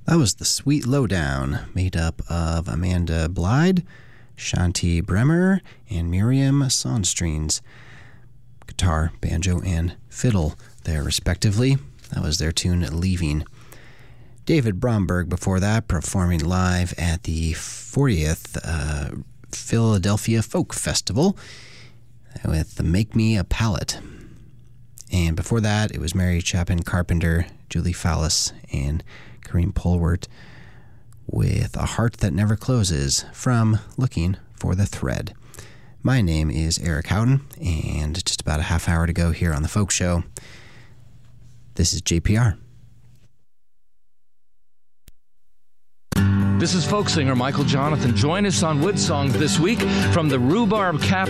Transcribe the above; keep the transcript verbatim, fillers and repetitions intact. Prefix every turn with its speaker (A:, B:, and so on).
A: That was The Sweet Lowdown, made up of Amanda Blyde, Shanti Bremer, and Miriam Sonstrines. Guitar, banjo, and fiddle there, respectively. That was their tune, Leaving. David Bromberg before that, performing live at the fortieth uh, Philadelphia Folk Festival with the Make Me a Palette. And before that, it was Mary Chapin Carpenter, Julie Fallis, and Kareem Polwart with A Heart That Never Closes from Looking for the Thread. My name is Eric Houghton, and just about a half hour to go here on The Folk Show. This is J P R.
B: This is folk singer Michael Jonathan. Join us on Woodsong this week from the Rhubarb Cap